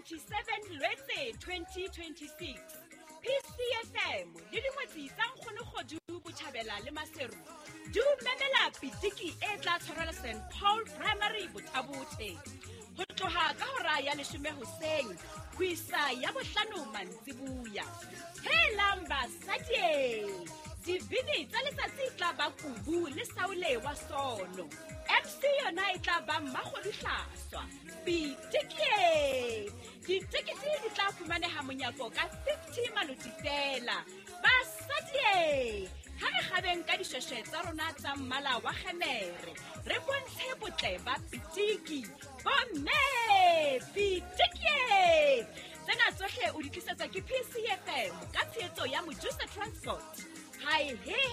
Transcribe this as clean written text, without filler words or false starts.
27 Lwetse 2026. PCFM le dingwetsi tsa Nkgonogodu Botjhabela le Maseru di memela pitiki e tla tshwarela St Paul Primary Bothabothe ho tloha ka hora ya 10 hoseng ho isa ya 5 mantsibuya. Helang basadi, dibini tsa letsatsi tla ba Kubu le Saule wa Sono. MC yona e tla ba Mmakgodihlaswa. Pitiki ditikiti di tla fumaneha monyako ka 50 maluti fela. Basadi, ha re kgabeng ka dishweshwe tsa rona tsa mmala wa kgemere, re bontshe botle ba pitiki. Bomme, pitiki! Tsena tsohle o di tlisetswa ke PCFM ka tshehetso ya Mojusa Transport. Hi, hey!